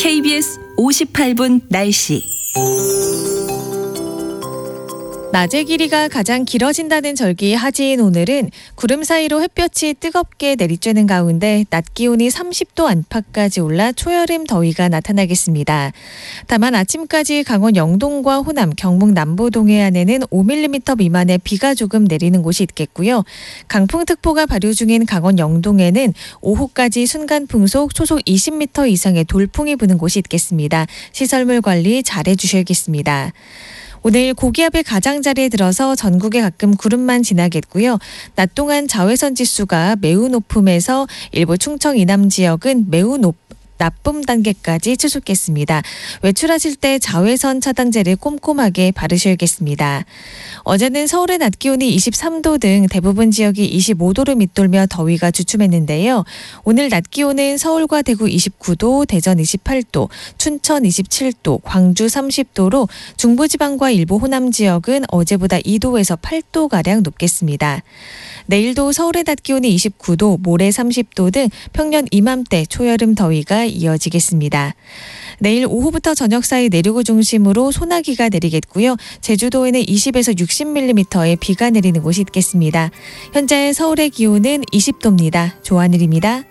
KBS 58분 날씨. 낮의 길이가 가장 길어진다는 절기 하지인 오늘은 구름 사이로 햇볕이 뜨겁게 내리쬐는 가운데 낮 기온이 30도 안팎까지 올라 초여름 더위가 나타나겠습니다. 다만 아침까지 강원 영동과 호남, 경북 남부 동해안에는 5mm 미만의 비가 조금 내리는 곳이 있겠고요. 강풍특보가 발효 중인 강원 영동에는 오후까지 순간 풍속 초속 20m 이상의 돌풍이 부는 곳이 있겠습니다. 시설물 관리 잘해 주셔야겠습니다. 오늘 고기압의 가장자리에 들어서 전국에 가끔 구름만 지나겠고요. 낮 동안 자외선 지수가 매우 높음에서 일부 충청 이남 지역은 매우 나쁨 단계까지 치솟겠습니다. 외출하실 때 자외선 차단제를 꼼꼼하게 바르셔야겠습니다. 어제는 서울의 낮 기온이 23도 등 대부분 지역이 25도를 밑돌며 더위가 주춤했는데요. 오늘 낮 기온은 서울과 대구 29도, 대전 28도, 춘천 27도, 광주 30도로 중부지방과 일부 호남 지역은 어제보다 2도에서 8도가량 높겠습니다. 내일도 서울의 낮 기온이 29도, 모레 30도 등 평년 이맘때 초여름 더위가 이어지겠습니다. 내일 오후부터 저녁 사이 내륙을 중심으로 소나기가 내리겠고요. 제주도에는 20에서 60mm의 비가 내리는 곳이 있겠습니다. 현재 서울의 기온은 20도입니다. 조하늘입니다.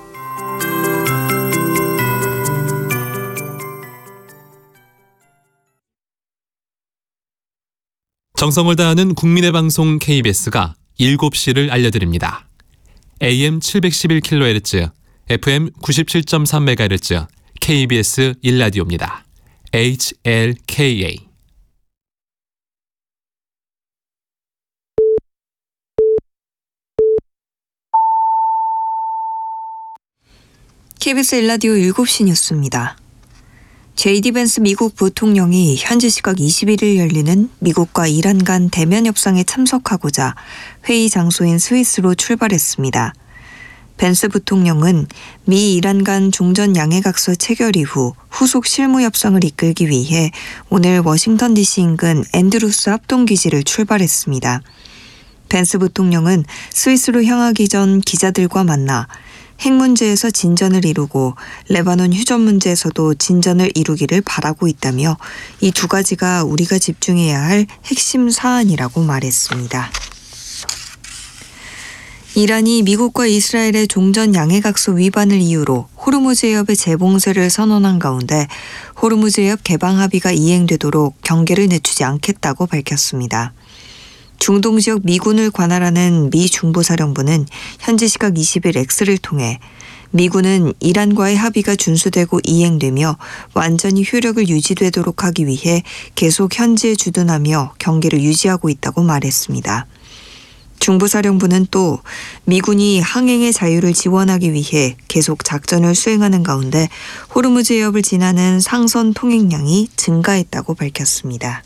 정성을 다하는 국민의 방송 KBS가 7시를 알려드립니다. AM 711kHz, FM 97.3MHz, KBS 1라디오입니다. HLKA. KBS 1라디오 7시 뉴스입니다. JD 벤스 미국 부통령이 현지 시각 21일 열리는 미국과 이란 간 대면 협상에 참석하고자 회의 장소인 스위스로 출발했습니다. 벤스 부통령은 미 이란 간 종전 양해각서 체결 이후 후속 실무 협상을 이끌기 위해 오늘 워싱턴 DC 인근 앤드루스 합동기지를 출발했습니다. 벤스 부통령은 스위스로 향하기 전 기자들과 만나 핵 문제에서 진전을 이루고 레바논 휴전 문제에서도 진전을 이루기를 바라고 있다며 이 두 가지가 우리가 집중해야 할 핵심 사안이라고 말했습니다. 이란이 미국과 이스라엘의 종전 양해각서 위반을 이유로 호르무즈 해협의 재봉쇄를 선언한 가운데 호르무즈 해협 개방 합의가 이행되도록 경계를 늦추지 않겠다고 밝혔습니다. 중동 지역 미군을 관할하는 미 중부사령부는 현지 시각 20일 X를 통해 미군은 이란과의 합의가 준수되고 이행되며 완전히 효력을 유지되도록 하기 위해 계속 현지에 주둔하며 경계를 유지하고 있다고 말했습니다. 중부사령부는 또 미군이 항행의 자유를 지원하기 위해 계속 작전을 수행하는 가운데 호르무즈 해협을 지나는 상선 통행량이 증가했다고 밝혔습니다.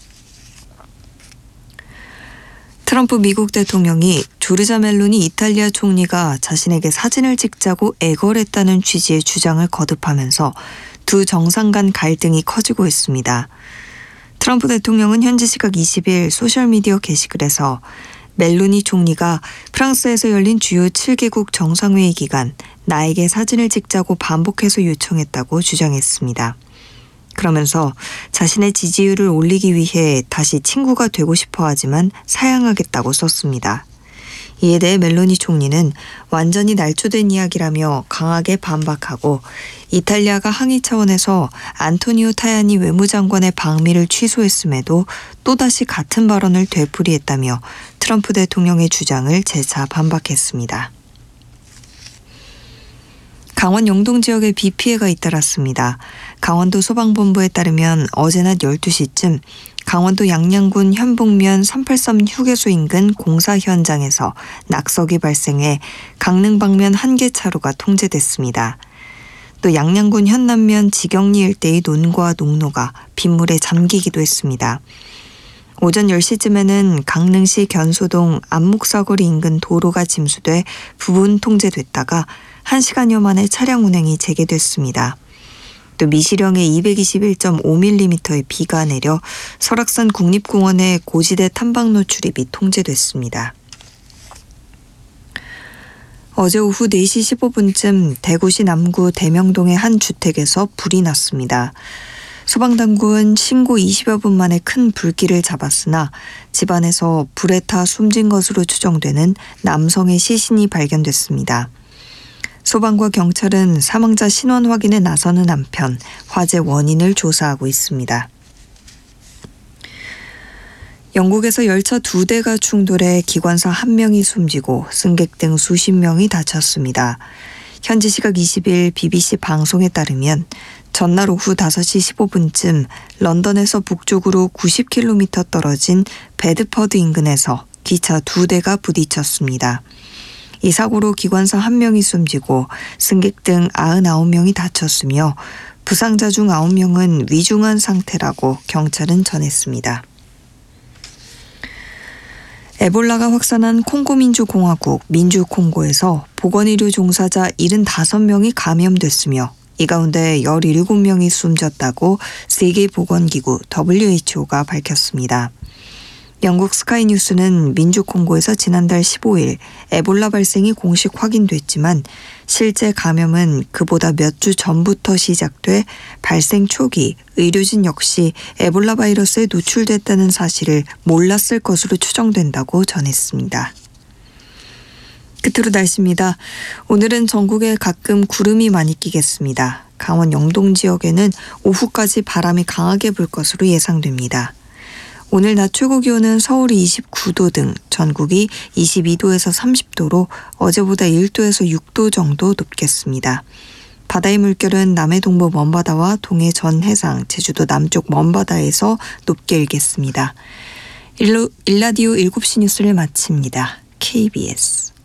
트럼프 미국 대통령이 조르자 멜로니 이탈리아 총리가 자신에게 사진을 찍자고 애걸했다는 취지의 주장을 거듭하면서 두 정상 간 갈등이 커지고 있습니다. 트럼프 대통령은 현지 시각 20일 소셜미디어 게시글에서 멜로니 총리가 프랑스에서 열린 주요 7개국 정상회의 기간 나에게 사진을 찍자고 반복해서 요청했다고 주장했습니다. 그러면서 자신의 지지율을 올리기 위해 다시 친구가 되고 싶어 하지만 사양하겠다고 썼습니다. 이에 대해 멜로니 총리는 완전히 날조된 이야기라며 강하게 반박하고 이탈리아가 항의 차원에서 안토니오 타야니 외무장관의 방미를 취소했음에도 또다시 같은 발언을 되풀이했다며 트럼프 대통령의 주장을 재차 반박했습니다. 강원 영동 지역에 비 피해가 잇따랐습니다. 강원도 소방본부에 따르면 어제 낮 12시쯤 강원도 양양군 현북면 383 휴게소 인근 공사 현장에서 낙석이 발생해 강릉 방면 한 개 차로가 통제됐습니다. 또 양양군 현남면 지경리 일대의 논과 농로가 빗물에 잠기기도 했습니다. 오전 10시쯤에는 강릉시 견소동 안목사거리 인근 도로가 침수돼 부분 통제됐다가 1시간여 만에 차량 운행이 재개됐습니다. 또 미시령에 221.5mm의 비가 내려 설악산 국립공원의 고지대 탐방 노출입이 통제됐습니다. 어제 오후 4시 15분쯤 대구시 남구 대명동의 한 주택에서 불이 났습니다. 소방당국은 신고 20여 분 만에 큰 불길을 잡았으나 집안에서 불에 타 숨진 것으로 추정되는 남성의 시신이 발견됐습니다. 소방과 경찰은 사망자 신원 확인에 나서는 한편 화재 원인을 조사하고 있습니다. 영국에서 열차 2대가 충돌해 기관사 1명이 숨지고 승객 등 수십 명이 다쳤습니다. 현지 시각 20일 BBC 방송에 따르면 전날 오후 5시 15분쯤 런던에서 북쪽으로 90km 떨어진 베드퍼드 인근에서 기차 2대가 부딪혔습니다. 이 사고로 기관사 1명이 숨지고 승객 등 99명이 다쳤으며 부상자 중 9명은 위중한 상태라고 경찰은 전했습니다. 에볼라가 확산한 콩고민주공화국 민주콩고에서 보건의료 종사자 75명이 감염됐으며 이 가운데 17명이 숨졌다고 세계보건기구 WHO가 밝혔습니다. 영국 스카이뉴스는 민주콩고에서 지난달 15일 에볼라 발생이 공식 확인됐지만 실제 감염은 그보다 몇 주 전부터 시작돼 발생 초기 의료진 역시 에볼라 바이러스에 노출됐다는 사실을 몰랐을 것으로 추정된다고 전했습니다. 끝으로 날씨입니다. 오늘은 전국에 가끔 구름이 많이 끼겠습니다. 강원 영동 지역에는 오후까지 바람이 강하게 불 것으로 예상됩니다. 오늘 낮 최고 기온은 서울이 29도 등 전국이 22도에서 30도로 어제보다 1도에서 6도 정도 높겠습니다. 바다의 물결은 남해 동부 먼바다와 동해 전 해상, 제주도 남쪽 먼바다에서 높게 일겠습니다. 일라디오 7시 뉴스를 마칩니다. KBS